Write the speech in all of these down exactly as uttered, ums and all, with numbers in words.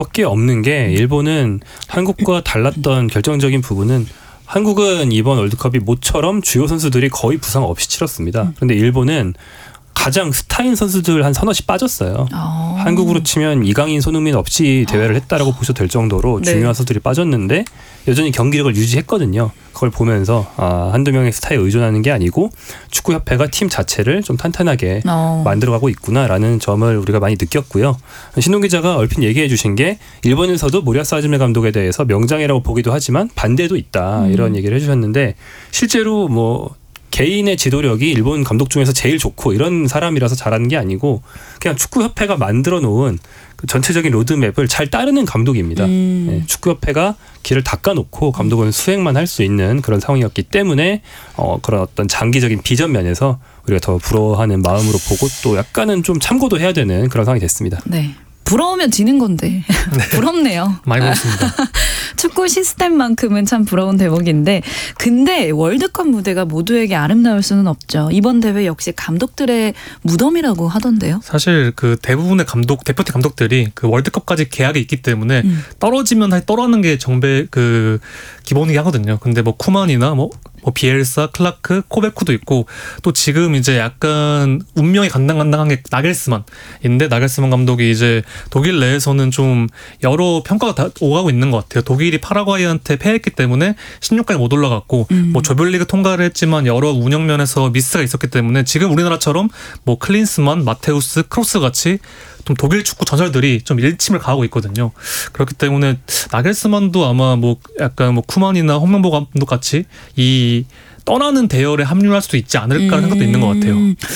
밖에 없는 게 일본은 한국과 달랐던 결정적인 부분은 한국은 이번 월드컵이 모처럼 주요 선수들이 거의 부상 없이 치렀습니다. 그런데 일본은 가장 스타인 선수들 한 서너씩 빠졌어요. 아. 한국으로 치면 이강인, 손흥민 없이 대회를 했다라고 아. 보셔도 될 정도로 네. 중요한 선수들이 빠졌는데 여전히 경기력을 유지했거든요. 그걸 보면서 아, 한두 명의 스타에 의존하는 게 아니고 축구협회가 팀 자체를 좀 탄탄하게 어. 만들어가고 있구나라는 점을 우리가 많이 느꼈고요. 신동 기자가 얼핏 얘기해 주신 게 일본에서도 모리야스 하즈메 감독에 대해서 명장이라고 보기도 하지만 반대도 있다 음. 이런 얘기를 해주셨는데 실제로 뭐 개인의 지도력이 일본 감독 중에서 제일 좋고 이런 사람이라서 잘하는 게 아니고 그냥 축구협회가 만들어 놓은 그 전체적인 로드맵을 잘 따르는 감독입니다. 음. 네, 축구협회가 길을 닦아놓고 감독은 수행만 할 수 있는 그런 상황이었기 때문에 어, 그런 어떤 장기적인 비전 면에서 우리가 더 부러워하는 마음으로 보고 또 약간은 좀 참고도 해야 되는 그런 상황이 됐습니다. 네. 부러우면 지는 건데 네. 부럽네요. 많이 부럽습니다. 축구 시스템만큼은 참 부러운 대목인데 근데 월드컵 무대가 모두에게 아름다울 수는 없죠. 이번 대회 역시 감독들의 무덤이라고 하던데요. 사실 그 대부분의 감독 대표팀 감독들이 그 월드컵까지 계약이 있기 때문에 음. 떨어지면 떨어지는 게 정배 그 기본이긴 하거든요. 근데 뭐 쿠만이나 뭐 뭐 비엘사, 클라크, 코베쿠도 있고 또 지금 이제 약간 운명이 간당간당한 게 나겔스만인데 나겔스만 감독이 이제 독일 내에서는 좀 여러 평가가 다 오가고 있는 것 같아요. 독일이 파라과이한테 패했기 때문에 십육 강에 못 올라갔고 음. 뭐 조별리그 통과를 했지만 여러 운영 면에서 미스가 있었기 때문에 지금 우리나라처럼 뭐 클린스만, 마테우스, 크로스 같이 좀 독일 축구 전설들이 좀 일침을 가하고 있거든요. 그렇기 때문에 나겔스만도 아마 뭐 약간 뭐 쿠만이나 홍명보 감독 같이 이 떠나는 대열에 합류할 수도 있지 않을까 하는 것도 음, 있는 것 같아요.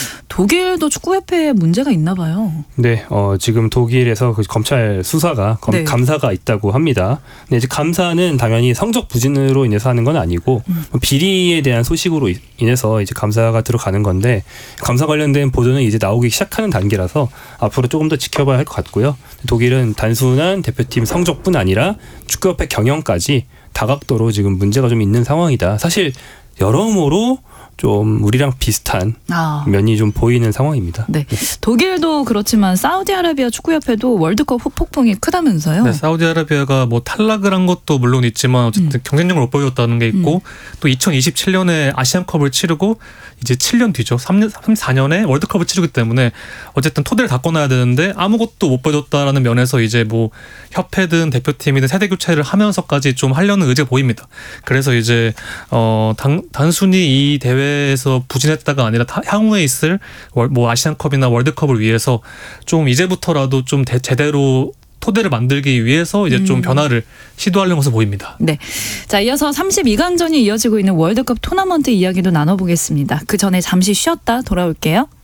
독일도 축구협회에 문제가 있나 봐요. 네, 어, 지금 독일에서 그 검찰 수사가 검, 네. 감사가 있다고 합니다. 근데 이제 감사는 당연히 성적 부진으로 인해서 하는 건 아니고 음. 비리에 대한 소식으로 인해서 이제 감사가 들어가는 건데 감사 관련된 보도는 이제 나오기 시작하는 단계라서 앞으로 조금 더 지켜봐야 할 것 같고요. 독일은 단순한 대표팀 성적뿐 아니라 축구협회 경영까지 다각도로 지금 문제가 좀 있는 상황이다. 사실 여러모로 좀 우리랑 비슷한 아. 면이 좀 보이는 상황입니다. 네, 독일도 그렇지만 사우디아라비아 축구협회도 월드컵 후폭풍이 크다면서요? 네, 사우디아라비아가 뭐 탈락을 한 것도 물론 있지만 어쨌든 음. 경쟁력을 못 보였다는 게 있고 음. 또 이천이십칠 년에 아시안컵을 치르고 이제 칠 년 뒤죠. 삼 년, 삼, 사 년에 월드컵을 치르기 때문에 어쨌든 토대를 닦아놔야 되는데 아무것도 못 보여줬다라는 면에서 이제 뭐 협회든 대표팀이든 세대 교체를 하면서까지 좀 하려는 의지가 보입니다. 그래서 이제 어 단, 단순히 이 대회에서 부진했다가 아니라 다, 향후에 있을 월, 뭐 아시안컵이나 월드컵을 위해서 좀 이제부터라도 좀 대, 제대로 토대를 만들기 위해서 이제 좀 음. 변화를 시도하려는 것으로 보입니다. 네. 자, 이어서 삼십이 강전이 이어지고 있는 월드컵 토너먼트 이야기도 나눠보겠습니다. 그 전에 잠시 쉬었다 돌아올게요.